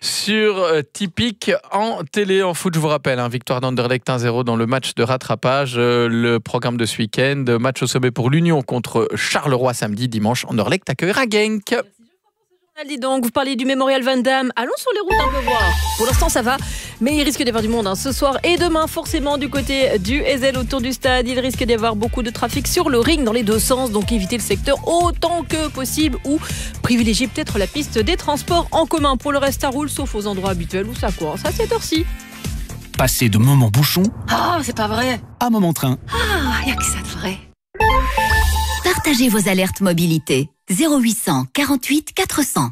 sur Tipeee en télé. En foot, je vous rappelle, hein, victoire d'Anderlecht un zéro dans le match de rattrapage. Le programme de ce week-end, match au sommet pour l'Union contre Charleroi samedi. Dimanche, Anderlecht accueillera Genk. Dis donc, vous parlez du Mémorial Van Damme. Allons sur les routes un peu voir. Pour l'instant, ça va, mais il risque d'y avoir du monde hein, ce soir et demain, forcément, du côté du Ezel autour du stade. Il risque d'y avoir beaucoup de trafic sur le ring dans les deux sens, donc évitez le secteur autant que possible ou privilégiez peut-être la piste des transports en commun. Pour le reste, ça roule, sauf aux endroits habituels où ça coince à cette heure-ci. Passez de moment bouchon Ah, c'est pas vrai. à moment train. Ah, y a que ça de vrai. Partagez vos alertes mobilité. zéro huit cent quarante-huit quatre cents.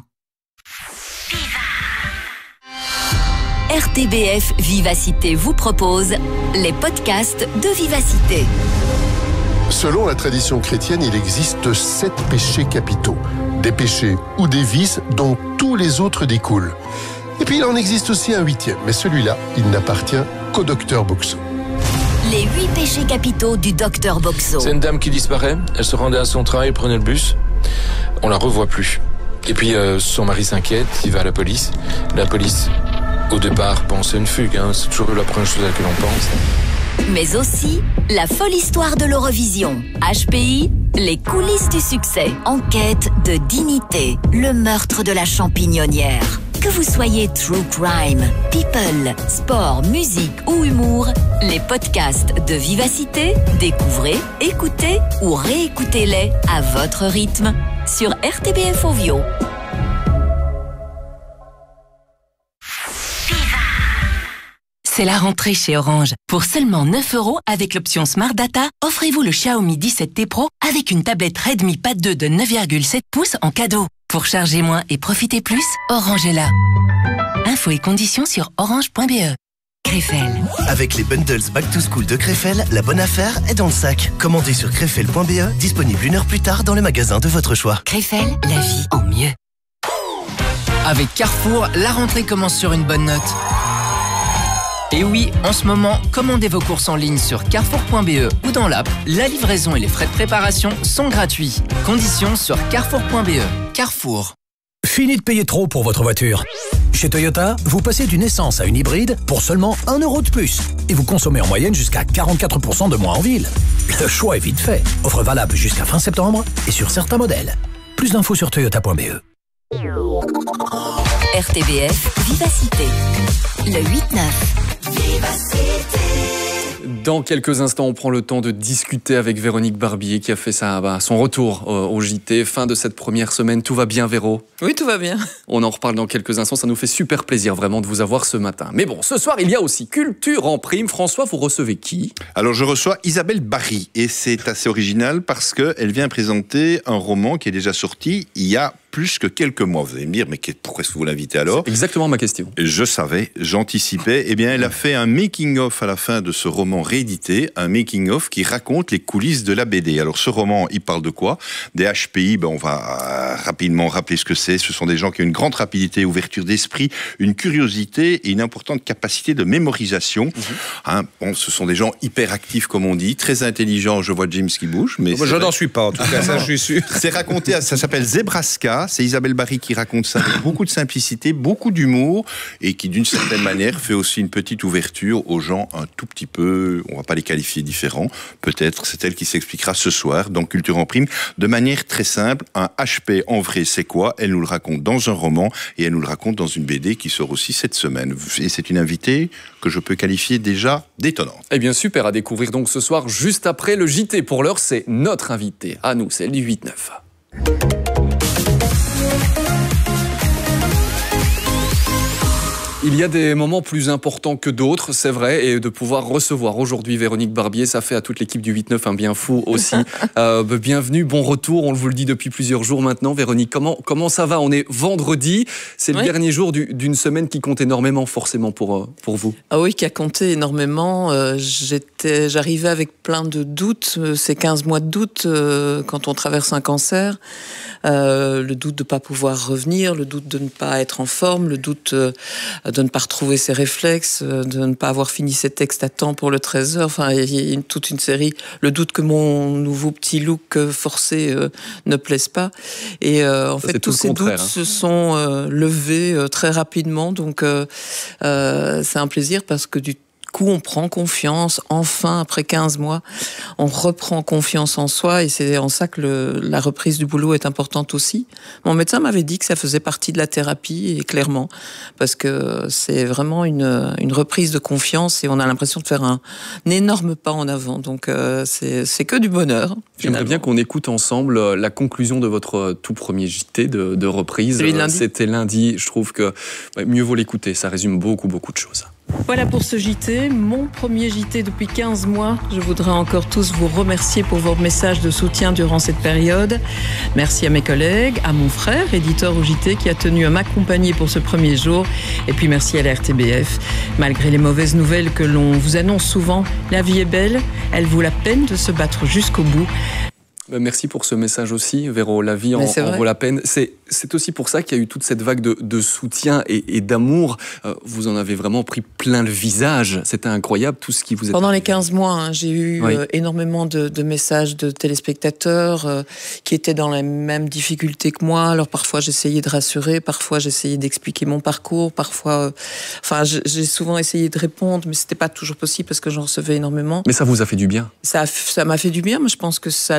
R T B F Vivacité vous propose les podcasts de Vivacité. Selon la tradition chrétienne, il existe sept péchés capitaux. Des péchés ou des vices dont tous les autres découlent. Et puis il en existe aussi un huitième, mais celui-là, il n'appartient qu'au docteur Boxo. Les huit péchés capitaux du docteur Boxo. C'est une dame qui disparaît, elle se rendait à son travail, prenait le bus, on la revoit plus. Et puis euh, son mari s'inquiète, il va à la police. La police, au départ, pense à une fugue, hein. C'est toujours la première chose à laquelle on pense. Mais aussi la folle histoire de l'Eurovision. H P I, les coulisses du succès. Enquête de dignité, le meurtre de la champignonnière. Que vous soyez true crime, people, sport, musique ou humour, les podcasts de Vivacité, découvrez, écoutez ou réécoutez-les à votre rythme sur R T B F Ovio. C'est la rentrée chez Orange. Pour seulement neuf euros avec l'option Smart Data, offrez-vous le Xiaomi dix-sept T Pro avec une tablette Redmi Pad deux de neuf virgule sept pouces en cadeau. Pour charger moins et profiter plus, Orange est là. Infos et conditions sur orange point b e. Krefel. Avec les bundles Back to School de Krefel, la bonne affaire est dans le sac. Commandez sur krefel point b e, disponible une heure plus tard dans le magasin de votre choix. Krefel, la vie en mieux. Avec Carrefour, la rentrée commence sur une bonne note. Et oui, en ce moment, commandez vos courses en ligne sur carrefour point b e ou dans l'app. La livraison et les frais de préparation sont gratuits. Conditions sur carrefour point b e. Carrefour. Fini de payer trop pour votre voiture. Chez Toyota, vous passez d'une essence à une hybride pour seulement un euro de plus. Et vous consommez en moyenne jusqu'à quarante-quatre pour cent de moins en ville. Le choix est vite fait. Offre valable jusqu'à fin septembre et sur certains modèles. Plus d'infos sur toyota point b e. R T B F, Vivacité. Le huit neuf. Dans quelques instants, on prend le temps de discuter avec Véronique Barbier qui a fait sa, bah, son retour euh, au J T. Fin de cette première semaine. Tout va bien, Véro? Oui, tout va bien. On en reparle dans quelques instants. Ça nous fait super plaisir vraiment de vous avoir ce matin. Mais bon, ce soir, il y a aussi Culture en prime. François, vous recevez qui? Alors, je reçois Isabelle Barry. Et c'est assez original parce qu'elle vient présenter un roman qui est déjà sorti il y a plus que quelques mois. Vous allez me dire, mais pourquoi est-ce que vous l'invitez alors? C'est exactement ma question. Je savais, j'anticipais. Eh bien, elle a fait un making-of à la fin de ce roman réédité, un making-of qui raconte les coulisses de la B D. Alors, ce roman, il parle de quoi? Des H P I, ben, on va rapidement rappeler ce que c'est. Ce sont des gens qui ont une grande rapidité, ouverture d'esprit, une curiosité et une importante capacité de mémorisation. Mmh. Hein, bon, ce sont des gens hyper actifs, comme on dit, très intelligents. Je vois James qui bouge. Mais je n'en suis pas, en tout cas, ça, je suis sûr. C'est raconté, ça s'appelle Zebraska. C'est Isabelle Barry qui raconte ça avec beaucoup de simplicité, beaucoup d'humour et qui, d'une certaine manière, fait aussi une petite ouverture aux gens un tout petit peu, on va pas les qualifier différents, peut-être. C'est elle qui s'expliquera ce soir dans Culture en prime de manière très simple. Un H P en vrai, c'est quoi? Elle nous le raconte dans un roman et elle nous le raconte dans une B D qui sort aussi cette semaine. Et c'est une invitée que je peux qualifier déjà d'étonnante. Eh bien, super à découvrir donc ce soir, juste après le J T. Pour l'heure, c'est notre invitée, à nous, celle du huit neuf. Il y a des moments plus importants que d'autres, c'est vrai, et de pouvoir recevoir aujourd'hui Véronique Barbier, ça fait à toute l'équipe du huit neuf un bien fou aussi. euh, bienvenue, bon retour, on vous le dit depuis plusieurs jours maintenant. Véronique, comment, comment ça va? On est vendredi, c'est le oui. dernier jour du, d'une semaine qui compte énormément forcément pour, pour vous. Ah oui, qui a compté énormément. Euh, j'étais, j'arrivais avec plein de doutes, ces quinze mois de doute euh, quand on traverse un cancer. Euh, le doute de ne pas pouvoir revenir, le doute de ne pas être en forme, le doute euh, de ne pas retrouver ses réflexes, de ne pas avoir fini ses textes à temps pour le treize heures. Enfin, il y a une, toute une série. Le doute que mon nouveau petit look forcé euh, ne plaise pas. Et euh, en Ça, fait, tous ces doutes hein. se sont euh, levés euh, très rapidement. Donc, euh, euh, c'est un plaisir parce que du coup, on prend confiance, enfin, après quinze mois, on reprend confiance en soi et c'est en ça que le, la reprise du boulot est importante aussi. Mon médecin m'avait dit que ça faisait partie de la thérapie, et clairement, parce que c'est vraiment une, une reprise de confiance et on a l'impression de faire un, un énorme pas en avant. Donc, euh, c'est, c'est que du bonheur. J'aimerais bien qu'on écoute ensemble la conclusion de votre tout premier J T de, de reprise. Celui de lundi. C'était lundi. Je trouve que ouais, mieux vaut l'écouter. Ça résume beaucoup, beaucoup de choses. Voilà pour ce J T, mon premier J T depuis quinze mois. Je voudrais encore tous vous remercier pour vos messages de soutien durant cette période. Merci à mes collègues, à mon frère, éditeur au J T, qui a tenu à m'accompagner pour ce premier jour. Et puis merci à la R T B F. Malgré les mauvaises nouvelles que l'on vous annonce souvent, la vie est belle, elle vaut la peine de se battre jusqu'au bout. Merci pour ce message aussi, Véro. La vie en, en vaut la peine. C'est, c'est aussi pour ça qu'il y a eu toute cette vague de, de soutien et, et d'amour. Euh, vous en avez vraiment pris plein le visage. C'était incroyable tout ce qui vous est... Pendant les quinze mois, hein, j'ai eu oui. euh, énormément de, de messages de téléspectateurs euh, qui étaient dans les mêmes difficultés que moi. Alors parfois j'essayais de rassurer, parfois j'essayais d'expliquer mon parcours, parfois... Euh, enfin, j'ai souvent essayé de répondre, mais c'était pas toujours possible parce que j'en recevais énormément. Mais ça vous a fait du bien? Ça, ça m'a fait du bien, mais je pense que ça leur a fait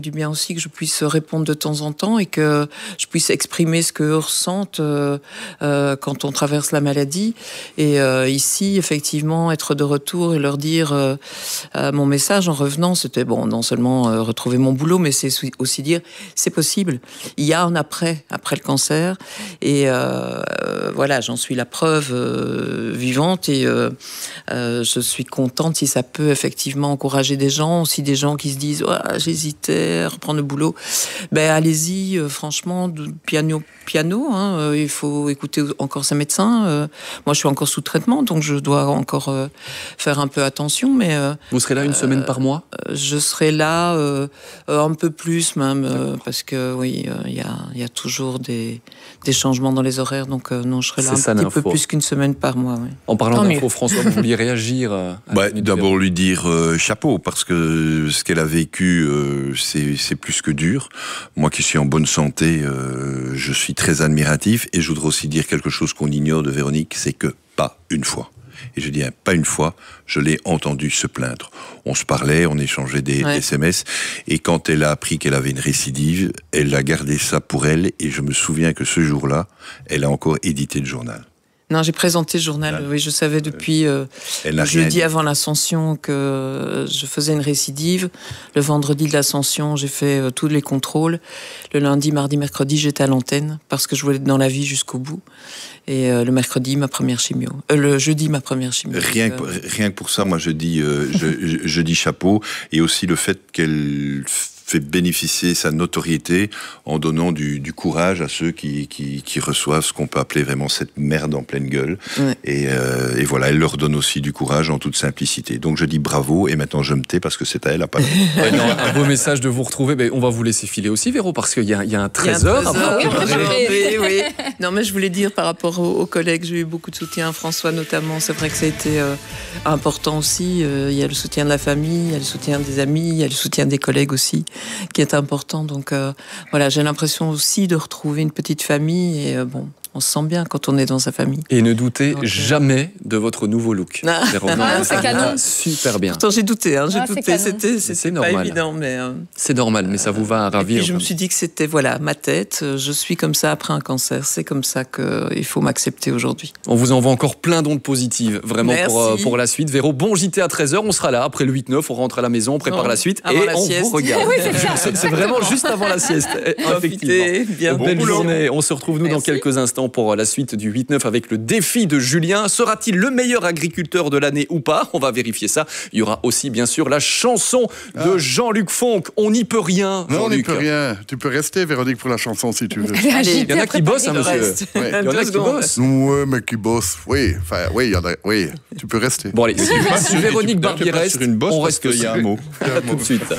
du bien aussi que je puisse répondre de temps en temps et que je puisse exprimer ce qu'eux ressentent euh, euh, quand on traverse la maladie. Et euh, ici, effectivement, être de retour et leur dire euh, euh, mon message en revenant, c'était bon, non seulement euh, retrouver mon boulot, mais c'est aussi dire c'est possible. Il y a un après, après le cancer. Et euh, euh, voilà, j'en suis la preuve euh, vivante et euh, euh, je suis contente si ça peut effectivement encourager des gens, aussi des gens qui se disent oh, j'hésitais à reprendre le boulot. Ben allez-y, euh, franchement, de, piano, piano. Hein, euh, il faut écouter encore ses médecins. Euh, moi, je suis encore sous traitement, donc je dois encore euh, faire un peu attention. Mais euh, vous serez là une euh, semaine par mois? Je serai là euh, un peu plus même, euh, parce que oui, il euh, y, a, y a toujours des, des changements dans les horaires, donc euh, non, je serai là un petit peu plus qu'une semaine par mois. Oui. En parlant d'info, François, vous vouliez réagir euh, bah, D'abord lui dire euh, chapeau, parce que ce qu'elle a vécu, euh, c'est, c'est plus que dur. Moi qui suis en bonne santé, euh, je suis très admiratif, et je voudrais aussi dire quelque chose qu'on ignore de Véronique, c'est que pas une fois. Et je dis hein, pas une fois, je l'ai entendu se plaindre. On se parlait, on échangeait des ouais. S M S, et quand elle a appris qu'elle avait une récidive, elle a gardé ça pour elle, et je me souviens que ce jour-là, elle a encore édité le journal. Non, j'ai présenté le journal, là, oui, je savais depuis euh, jeudi avant l'Ascension que je faisais une récidive. Le vendredi de l'Ascension, j'ai fait euh, tous les contrôles. Le lundi, mardi, mercredi, j'étais à l'antenne, parce que je voulais être dans la vie jusqu'au bout. Et euh, le mercredi, ma première chimio. Euh, le jeudi, ma première chimio. Rien que, euh... rien que pour ça, moi, je dis, euh, je, je, je dis chapeau. Et aussi le fait qu'elle fait bénéficier sa notoriété en donnant du, du courage à ceux qui, qui, qui reçoivent ce qu'on peut appeler vraiment cette merde en pleine gueule. Ouais. Et, euh, et voilà, elle leur donne aussi du courage en toute simplicité. Donc je dis bravo, et maintenant je me tais parce que c'est à elle à parler. Ouais, non, un beau message de vous retrouver. Mais on va vous laisser filer aussi, Véro, parce qu'il y a, il y a un trésor. Il y a un trésor. Oui, oui. Non, mais je voulais dire par rapport aux, aux collègues, j'ai eu beaucoup de soutien, François notamment. C'est vrai que ça a été euh, important aussi. Euh, il y a le soutien de la famille, il y a le soutien des amis, il y a le soutien des collègues aussi, qui est important. Donc euh, voilà, j'ai l'impression aussi de retrouver une petite famille et euh, bon, on se sent bien quand on est dans sa famille. Et ne doutez Donc, jamais de votre nouveau look. Ah, ah, c'est canon. Super bien. Pourtant j'ai douté, hein, j'ai ah, douté. C'est c'était, c'était pas normal. évident, mais euh, c'est normal, mais ça vous va à ravir. Et puis je me suis dit que c'était voilà ma tête. Je suis comme ça après un cancer. C'est comme ça qu'il faut m'accepter aujourd'hui. On vous envoie encore plein d'ondes positives, vraiment pour, euh, pour la suite. Véro, bon J T à treize heures. On sera là après le huit neuf. On rentre à la maison, on prépare non, la suite et la on sieste. Vous regarde. Oui, c'est, c'est, c'est vraiment juste avant la sieste. Profitez, bien bon belle boulot. Journée. On se retrouve nous Merci. Dans quelques instants pour la suite du huit neuf avec le défi de Julien. Sera-t-il le meilleur agriculteur de l'année ou pas? On va vérifier ça. Il y aura aussi bien sûr la chanson ah. de Jean-Luc Fonck. On n'y peut rien. Non, on n'y peut rien. Tu peux rester, Véronique, pour la chanson si tu veux. Allez, il y en a qui bossent, hein, monsieur. Ouais. Il y en a qui bossent. Ouais, mais qui bossent. Oui, enfin, oui, il y en a. Oui, tu peux rester. Bon, allez, si, si Véronique Barbier reste, on reste qu'il y a un mot. À tout de suite.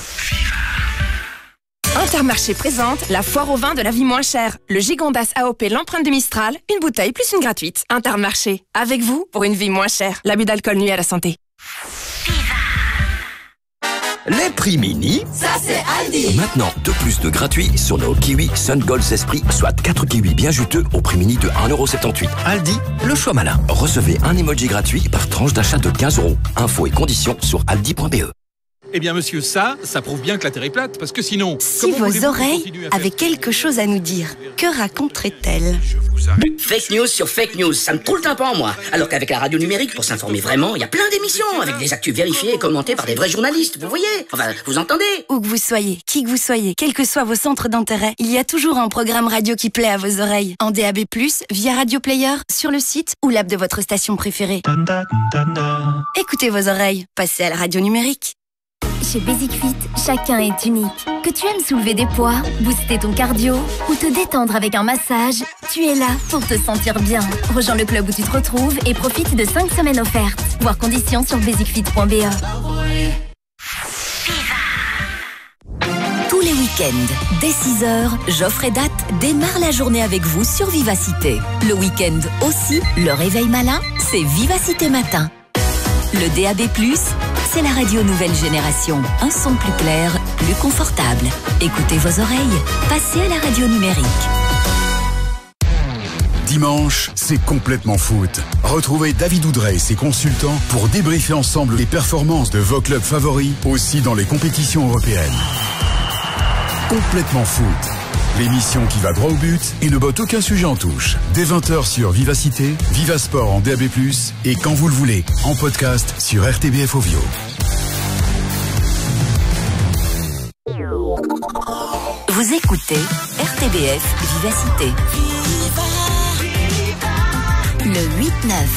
Intermarché présente la foire au vin de la vie moins chère. Le Gigondas A O P l'empreinte de Mistral, une bouteille plus une gratuite. Intermarché, avec vous pour une vie moins chère. L'abus d'alcool nuit à la santé. Les prix mini, ça c'est Aldi. Maintenant, deux plus de gratuits sur nos kiwis Sun Gold Esprit, soit quatre kiwis bien juteux au prix mini de un euro soixante-dix-huit. Aldi, le choix malin. Recevez un emoji gratuit par tranche d'achat de quinze euros. Infos et conditions sur aldi point b e. Eh bien, monsieur, ça, ça prouve bien que la Terre est plate, parce que sinon... Si vos oreilles avaient quelque chose à nous dire, que raconteraient-elles? Fake news sur fake news, ça me trouve le tympan, moi. Alors qu'avec la radio numérique, pour s'informer vraiment, il y a plein d'émissions, avec des actus vérifiées et commentées par des vrais journalistes, vous voyez? Enfin, vous entendez? Où que vous soyez, qui que vous soyez, quels que soient vos centres d'intérêt, il y a toujours un programme radio qui plaît à vos oreilles. En D A B plus, via Radio Player, sur le site ou l'app de votre station préférée. Écoutez vos oreilles, passez à la radio numérique. Chez Basic Fit, chacun est unique. Que tu aimes soulever des poids, booster ton cardio ou te détendre avec un massage, tu es là pour te sentir bien. Rejoins le club où tu te retrouves et profite de cinq semaines offertes. Voir conditions sur basic fit point b e. Tous les week-ends, dès six heures, Geoffrey Date démarre la journée avec vous sur Vivacité. Le week-end aussi, le réveil malin, c'est Vivacité Matin. Le D A B plus, c'est la radio nouvelle génération. Un son plus clair, plus confortable. Écoutez vos oreilles, passez à la radio numérique. Dimanche, c'est complètement foot. Retrouvez David Oudrey et ses consultants pour débriefer ensemble les performances de vos clubs favoris, aussi dans les compétitions européennes. Complètement foot. L'émission qui va droit au but et ne botte aucun sujet en touche. Dès vingt heures sur Vivacité, Vivasport en D A B plus, et quand vous le voulez, en podcast sur R T B F Ovio. Vous écoutez R T B F Vivacité. Le huit neuf.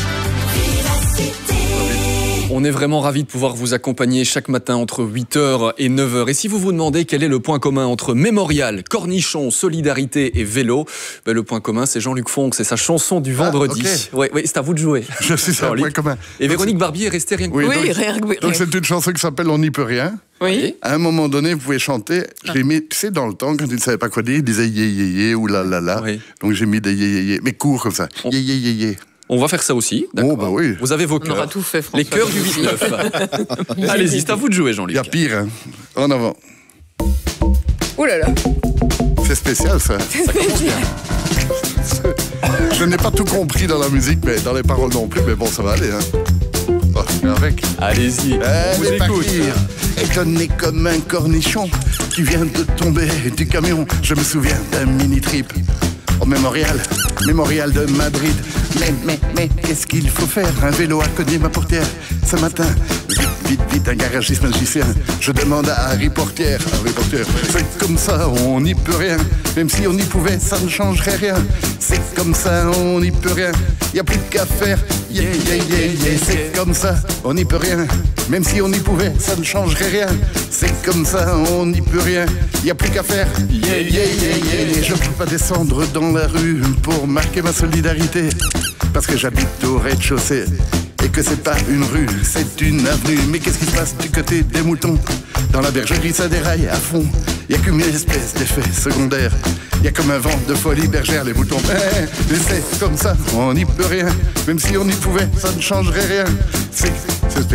On est vraiment ravis de pouvoir vous accompagner chaque matin entre huit heures et neuf heures. Et si vous vous demandez quel est le point commun entre Mémorial, Cornichon, Solidarité et Vélo, ben le point commun, c'est Jean-Luc Fonck, c'est sa chanson du vendredi. Ah, okay. Ouais, ouais, c'est à vous de jouer. Je suis sur le point commun. Et Véronique Barbier est restée rien que oui, oui, donc, rien que... donc c'est une chanson qui s'appelle On n'y peut rien. Oui. À un moment donné, vous pouvez chanter. Je l'ai mis, tu sais, dans le temps, quand tu ne savais pas quoi dire, il disait yé yé yé ou la la la. Oui. Donc j'ai mis des yé yé yé, mais court comme ça. Yé yé yé yé. On va faire ça aussi, d'accord. Oh, bah oui. Vous avez vos cœurs. On aura tout fait, François. Les cœurs du huit neuf. Allez-y, c'est à vous de jouer, Jean-Luc. Il y a pire, hein. En avant. Ouh là là. C'est spécial, ça. C'est spécial. Je n'ai pas tout compris dans la musique, mais dans les paroles non plus, mais bon, ça va aller, hein. Oh, avec. Allez-y, on vous écoute. Étonné comme un cornichon qui vient de tomber du camion. Je me souviens d'un mini-trip au Mémorial, Mémorial de Madrid. Mais, mais, mais, qu'est-ce qu'il faut faire? Un vélo a cogné ma portière ce matin. Vite, vite, vite, un garagiste magicien. Je demande à Harry Portière. Harry Portière, c'est comme ça, on n'y peut rien. Même si on y pouvait, ça ne changerait rien. C'est comme ça, on n'y peut rien. Y a plus qu'à faire. Yeah, yeah, yeah, yeah. C'est comme ça, on n'y peut rien. Même si on y pouvait, ça ne changerait rien. C'est comme ça, on n'y peut rien. Y a plus qu'à faire. Yeah, yeah, yeah, yeah. Je peux pas descendre dans la rue pour marquer ma solidarité. Parce que j'habite au rez-de-chaussée et que c'est pas une rue, c'est une avenue. Mais qu'est-ce qui se passe du côté des moutons? Dans la bergerie, ça déraille à fond. Y a qu'une espèce d'effet secondaire. Y a comme un vent de folie bergère, les moutons. Mais c'est comme ça, on n'y peut rien. Même si on y pouvait, ça ne changerait rien. C'est, c'est